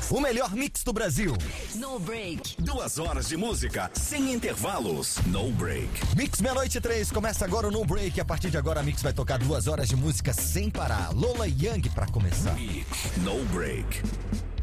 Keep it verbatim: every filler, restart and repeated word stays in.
O melhor mix do Brasil. No Break. Duas horas de música sem intervalos. No Break. Mix meia-noite e três. Começa agora o No Break. A partir de agora a Mix vai tocar duas horas de música sem parar. Lola Young pra começar. Mix No Break.